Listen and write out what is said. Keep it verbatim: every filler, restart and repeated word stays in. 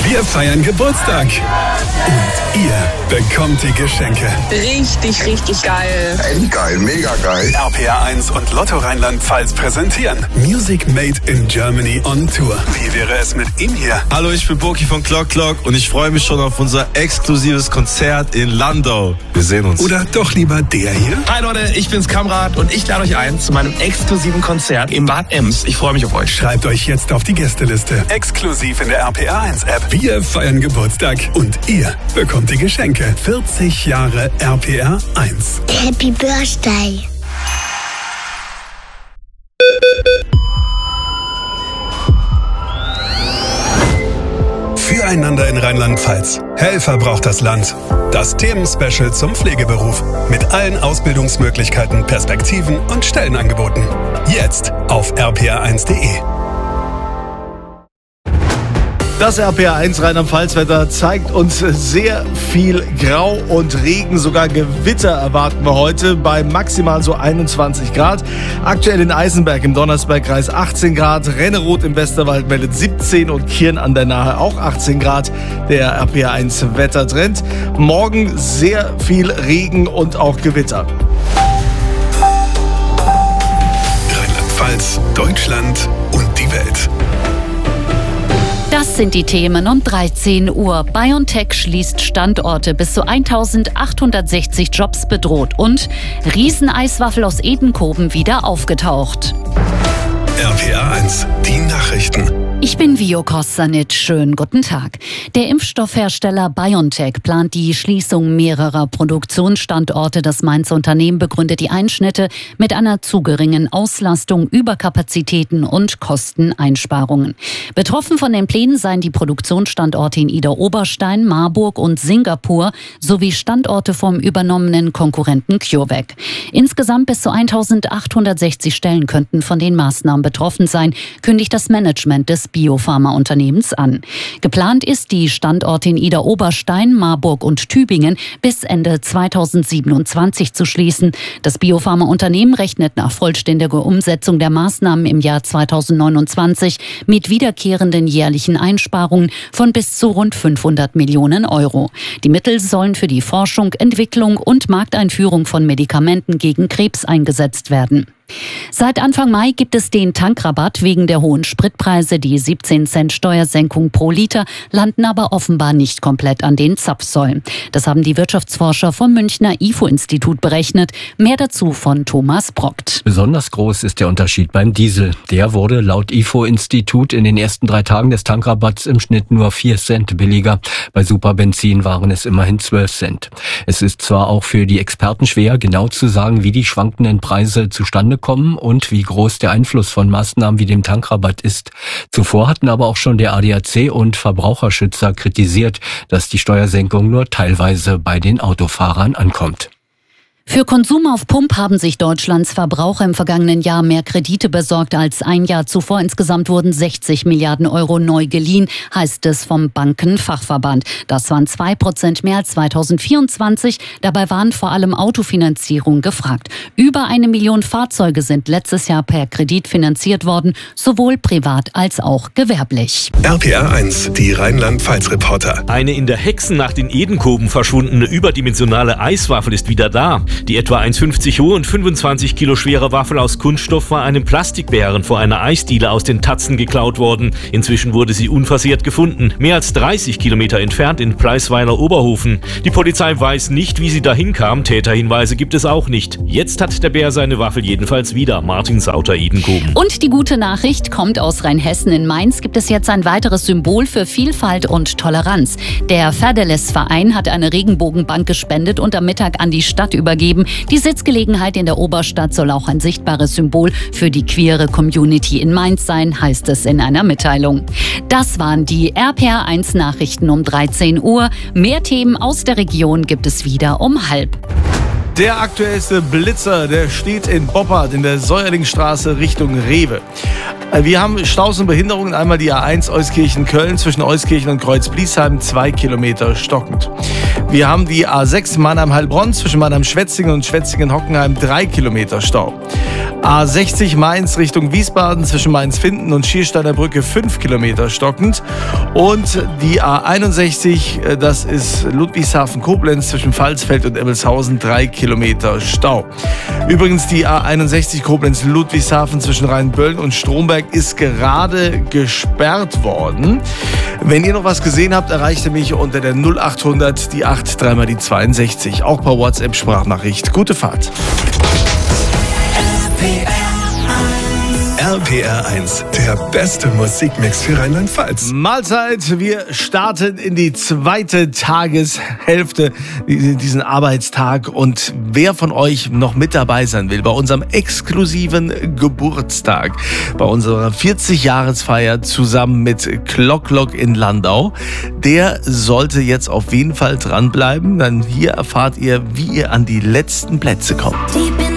Wir feiern Geburtstag. Und ihr bekommt die Geschenke. Richtig, richtig geil. Endgeil, mega geil. R P R eins und Lotto Rheinland-Pfalz präsentieren Music Made in Germany on Tour. Wie wäre es mit ihm hier? Hallo, ich bin Boki von Clock Clock und ich freue mich schon auf unser exklusives Konzert in Landau. Wir sehen uns. Oder doch lieber der hier? Hi Leute, ich bin's Kamrat und ich lade euch ein zu meinem exklusiven Konzert im Bad Ems. Ich freue mich auf euch. Schreibt euch jetzt auf die Gästeliste. Exklusiv in der R P R eins App. Wir feiern Geburtstag und ihr bekommt die Geschenke. vierzig Jahre R P R eins. Happy Birthday. Füreinander in Rheinland-Pfalz. Helfer braucht das Land. Das Themenspecial zum Pflegeberuf. Mit allen Ausbildungsmöglichkeiten, Perspektiven und Stellenangeboten. Jetzt auf r p r eins punkt de. Das R P R eins Rheinland-Pfalz-Wetter zeigt uns sehr viel Grau und Regen, sogar Gewitter erwarten wir heute bei maximal so einundzwanzig Grad. Aktuell in Eisenberg im Donnersbergkreis achtzehn Grad, Renneroth im Westerwald meldet siebzehn und Kirn an der Nahe auch achtzehn Grad. Der R P R eins Wettertrend. Morgen sehr viel Regen und auch Gewitter. Rheinland-Pfalz, Deutschland und die Welt. Das sind die Themen um dreizehn Uhr. BioNTech schließt Standorte, bis zu eintausendachthundertsechzig Jobs bedroht und Rieseneiswaffel aus Edenkoben wieder aufgetaucht. R P R eins, die Nachrichten. Ich bin Vio Kostanic. Schönen guten Tag. Der Impfstoffhersteller BioNTech plant die Schließung mehrerer Produktionsstandorte. Das Mainzer Unternehmen begründet die Einschnitte mit einer zu geringen Auslastung, Überkapazitäten und Kosteneinsparungen. Betroffen von den Plänen seien die Produktionsstandorte in Idar-Oberstein, Marburg und Singapur sowie Standorte vom übernommenen Konkurrenten CureVac. Insgesamt bis zu eintausendachthundertsechzig Stellen könnten von den Maßnahmen betroffen sein, kündigt das Management des Biopharma-Unternehmens an. Geplant ist, die Standorte in Idar-Oberstein, Marburg und Tübingen bis Ende zweitausendsiebenundzwanzig zu schließen. Das Biopharma-Unternehmen rechnet nach vollständiger Umsetzung der Maßnahmen im Jahr zweitausendneunundzwanzig mit wiederkehrenden jährlichen Einsparungen von bis zu rund fünfhundert Millionen Euro. Die Mittel sollen für die Forschung, Entwicklung und Markteinführung von Medikamenten gegen Krebs eingesetzt werden. Seit Anfang Mai gibt es den Tankrabatt wegen der hohen Spritpreise. Die siebzehn Cent Steuersenkung pro Liter landen aber offenbar nicht komplett an den Zapfsäulen. Das haben die Wirtschaftsforscher vom Münchner I F O-Institut berechnet. Mehr dazu von Thomas Brockt. Besonders groß ist der Unterschied beim Diesel. Der wurde laut I F O-Institut in den ersten drei Tagen des Tankrabatts im Schnitt nur vier Cent billiger. Bei Superbenzin waren es immerhin zwölf Cent. Es ist zwar auch für die Experten schwer, genau zu sagen, wie die schwankenden Preise zustande kommen und wie groß der Einfluss von Maßnahmen wie dem Tankrabatt ist. Zuvor hatten aber auch schon der A D A C und Verbraucherschützer kritisiert, dass die Steuersenkung nur teilweise bei den Autofahrern ankommt. Für Konsum auf Pump haben sich Deutschlands Verbraucher im vergangenen Jahr mehr Kredite besorgt als ein Jahr zuvor. Insgesamt wurden sechzig Milliarden Euro neu geliehen, heißt es vom Bankenfachverband. Das waren zwei Prozent mehr als zweitausendvierundzwanzig. Dabei waren vor allem Autofinanzierungen gefragt. Über eine Million Fahrzeuge sind letztes Jahr per Kredit finanziert worden, sowohl privat als auch gewerblich. R P R eins, die Rheinland-Pfalz-Reporter. Eine in der Hexennacht in Edenkoben verschwundene überdimensionale Eiswaffel ist wieder da. Die etwa eins Komma fünfzig hohe und fünfundzwanzig Kilo schwere Waffel aus Kunststoff war einem Plastikbären vor einer Eisdiele aus den Tatzen geklaut worden. Inzwischen wurde sie unversehrt gefunden, mehr als dreißig Kilometer entfernt in Preisweiler-Oberhofen. Die Polizei weiß nicht, wie sie dahin kam. Täterhinweise gibt es auch nicht. Jetzt hat der Bär seine Waffel jedenfalls wieder. Martin Sauter, Edenkoben. Und die gute Nachricht kommt aus Rheinhessen. In Mainz gibt es jetzt ein weiteres Symbol für Vielfalt und Toleranz. Der Ferdeles-Verein hat eine Regenbogenbank gespendet und am Mittag an die Stadt übergeben. Die Sitzgelegenheit in der Oberstadt soll auch ein sichtbares Symbol für die queere Community in Mainz sein, heißt es in einer Mitteilung. Das waren die R P R eins Nachrichten um dreizehn Uhr. Mehr Themen aus der Region gibt es wieder um halb. Der aktuellste Blitzer, der steht in Boppard in der Säuerlingstraße Richtung Rewe. Wir haben Staus und Behinderungen. Einmal die A eins Euskirchen-Köln zwischen Euskirchen und Kreuz-Bliesheim, zwei Kilometer stockend. Wir haben die A sechs Mannheim-Heilbronn zwischen Mannheim-Schwetzingen und Schwetzingen-Hockenheim drei Kilometer Stau. A sechzig Mainz Richtung Wiesbaden zwischen Mainz-Finden und Schiersteiner Brücke fünf Kilometer stockend. Und die A einundsechzig, das ist Ludwigshafen-Koblenz zwischen Pfalzfeld und Emmelshausen drei Kilometer Stau. Übrigens die A einundsechzig Koblenz-Ludwigshafen zwischen Rheinböllen und Stromberg ist gerade gesperrt worden. Wenn ihr noch was gesehen habt, erreicht ihr mich unter der null achthundert, die acht, dreimal die zweiundsechzig. Auch per WhatsApp-Sprachnachricht. Gute Fahrt. R P R eins, der beste Musikmix für Rheinland-Pfalz. Mahlzeit, wir starten in die zweite Tageshälfte, diesen Arbeitstag. Und wer von euch noch mit dabei sein will bei unserem exklusiven Geburtstag, bei unserer vierzig-Jahresfeier zusammen mit Klock Klock in Landau, der sollte jetzt auf jeden Fall dranbleiben. Denn hier erfahrt ihr, wie ihr an die letzten Plätze kommt.